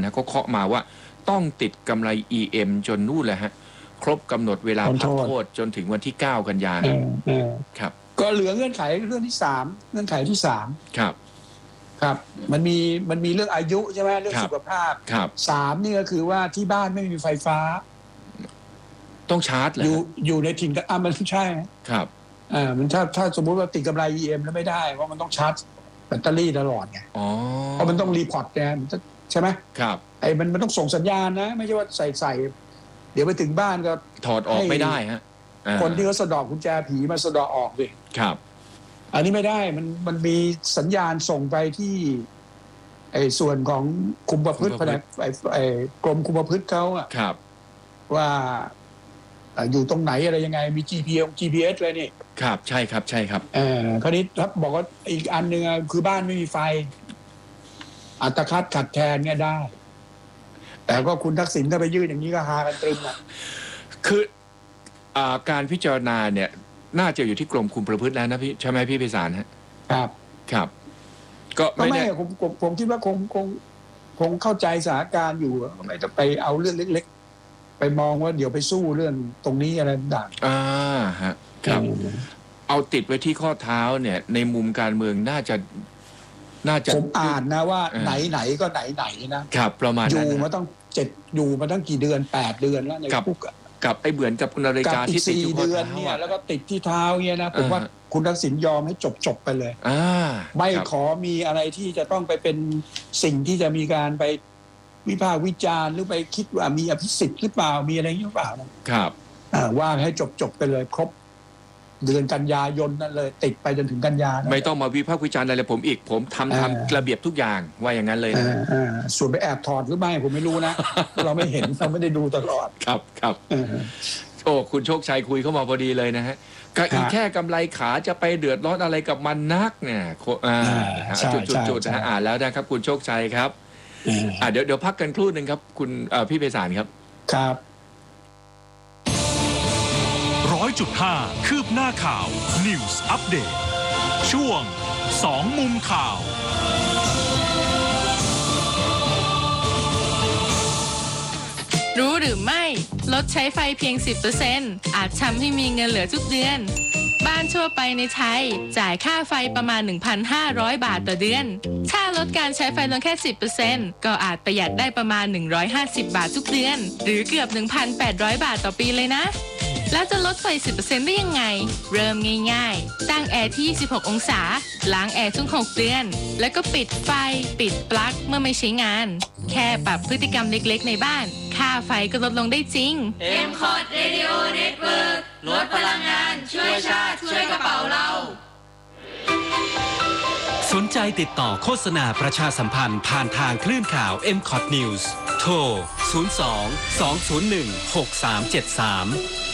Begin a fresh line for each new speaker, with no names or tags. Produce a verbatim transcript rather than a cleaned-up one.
นะเขาเคาะมาว่าต้องติดกำไร อี เอ็ม จนนู่นแหละฮะครบกำหนดเวลาพักโทษจนถึงวันที่เก้ากันยายนครับ
ก็เหลือเงื่อนไขเรื่องที่สามเงื่อนไขที่สาม
ครับ
ครับมันมีมันมีเรื่องอายุใช่ไหมเรื่องสุขภาพสามนี่ก็คือว่าที่บ้านไม่มีไฟฟ้า
ต้องชาร์จเลย
อยู่อยู่ในถิ่นอ่ะมันใช่
ครับ
อ่ามันถ้าถ้าสมมุติว่าติดกำไร อี เอ็ม แล้วไม่ได้เพราะมันต้องชาร์จแบตเตอรี่ตลอดไง
อ๋อ
เพราะมันต้องรีพอร์ตแกใช่ไหม
ครับ
ไอ้มันมันต้องส่งสัญญาณนะไม่ใช่ว่าใส่ใส่เดี๋ยวไปถึงบ้านก็
ถอดออกไม่ได้ฮะ
คนที่เขาสะดอกกุญแจผีมาสะดอกออกเลย
ครับ
อันนี้ไม่ได้มันมันมีสัญญาณส่งไปที่ไอ้ส่วนของคุมประพฤติแผนกไอ้ไอ้กรมคุมประพฤติเขาอะ
ครับ
ว่าอยู่ตรงไหนอะไรยังไงมี จี พี เอส จี พี เอส อะไรนี่
ครับใช่ครับใช่ครับ
เออคราวนี้ครับบอกว่าอีกอันหนึ่งคือบ้านไม่มีไฟอัตคัดขัดแคลนเนี่ยได้แต่ก็คุณทักษิณถ้าไปยื่นอย่างนี้ก็หากันตรึมอ่ะ
คืออ่าการพิจารณาเนี่ยน่าจะอยู่ที่กรมคุมประพฤติแล้วนะพี่ใช่ไหมพี่ไพศาลฮะ
ครับ
ครับก็
ไม่ไม่ผมผมผมคิดว่าคงคงคงเข้าใจสถานการณ์อยู่ไม่จะไปเอาเรื่องเล็กๆไปมองว่าเดี๋ยวไปสู้เรื่องตรงนี้อะไรต่าง
อ่าฮะครับเอาติดไว้ที่ข้อเท้าเนี่ยในมุมการเมืองน่าจะน่าจะ
ผมอ่านนะว่าไหนไหนก็ไหนไหนนะครับ
ประมาณ
อยู่มาต้องเจ็ดอยู่มาตั้งกี่เดือนแปดเดือนแล้วในคุก
กับไอ้เหมือนกับคุณนาฬิกาที่ติดอยู่
เดือนเนี่ยแล้วก็ติดที่เท้าเนี่ยนะผมว่าคุณทักษิณยอมให้จบจบไปเลยไม่ขอมีอะไรที่จะต้องไปเป็นสิ่งที่จะมีการไปวิพากษ์วิจารณ์หรือไปคิดว่ามีอภิสิทธิ์หรือเปล่ามีอะไรหรือเปล่า
ครับ
ว่าให้จบจบไปเลยครบเดือนกันยายนนั่นเลยติดไปจนถึงกันยา
ไม่ต้องมาวิพากษ์วิจารณ์อะไรเลยผมอีกผมทำทำระเบียบทุกอย่างว่าอย่างนั้นเลยนะ
ส่วนไปแอบถอดหรือไม่ผมไม่รู้นะเราไม่เห็นเราไม่ได้ดูตลอด
ครับครับโอ้คุณโชคชัยคุยเข้ามาพอดีเลยนะฮะก็อีกแค่กำไรขาจะไปเดือดร้อนอะไรกับมันนักเนี่ยจุดจุดจุดนะอ่านแล้วนะครับคุณโชคชัยครับอ่าเดี๋ยวเดี๋ยวพักกันครู่หนึ่งครับคุณพี่ไพศาลครับ
ครับ
ร้อยจุดห้าคืบหน้าข่าว News Update ช่วงสองมุมข่าว
รู้หรือไม่ลดใช้ไฟเพียง สิบเปอร์เซ็นต์ อาจทำให้มีเงินเหลือทุกเดือนบ้านทั่วไปในไทยจ่ายค่าไฟประมาณ หนึ่งพันห้าร้อย บาทต่อเดือนถ้าลดการใช้ไฟลงแค่ สิบเปอร์เซ็นต์ ก็อาจประหยัดได้ประมาณหนึ่งร้อยห้าสิบบาททุกเดือนหรือเกือบ หนึ่งพันแปดร้อย บาทต่อปีเลยนะแล้วจะลดไฟ สิบเปอร์เซ็นต์ ได้ยังไงเริ่มง่ายๆตั้งแอร์ที่ยี่สิบหกองศาล้างแอร์ทุกหกเดือนแล้วก็ปิดไฟปิดปลั๊กเมื่อไม่ใช้งานแค่ปรับพฤติกรรมเล็กๆในบ้านค่าไฟก็ลดลงได้จริง
เอ็ม คอร์ด Radio Network ลดพลังงานช่วยชาติช่วยกระเป๋าเรา
สนใจติดต่อโฆษณาประชาสัมพันธ์ผ่านทางคลื่นข่าว เอ็ม คอร์ด News โทร ศูนย์ สอง สอง ศูนย์ หนึ่ง หก สาม เจ็ด สาม